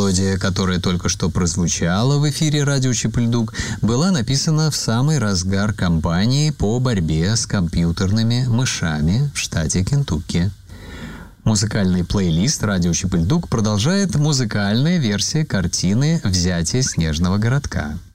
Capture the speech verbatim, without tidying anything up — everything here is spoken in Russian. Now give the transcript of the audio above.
Мелодия, которая только что прозвучала в эфире радио Чип-и-Ль-Дук, была написана в самый разгар кампании по борьбе с компьютерными мышами в штате Кентукки. Музыкальный плейлист радио Чип-и-Ль-Дук продолжает музыкальная версия картины «Взятие снежного городка».